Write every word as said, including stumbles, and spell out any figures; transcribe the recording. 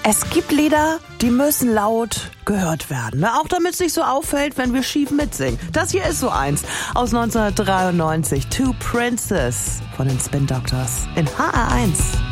Es gibt Lieder, die müssen laut gehört werden. Ne? Auch damit es nicht so auffällt, wenn wir schief mitsingen. Das hier ist so eins aus neunzehnhundertdreiundneunzig. Two Princes von den Spin Doctors in H R eins.